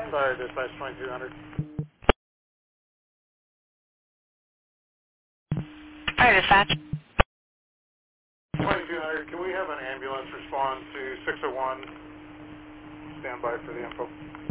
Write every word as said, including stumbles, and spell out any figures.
Sorry, dispatch twenty-two hundred. Hi, dispatch. twenty-two hundred, can we have an ambulance respond to six oh one? Stand by for the info.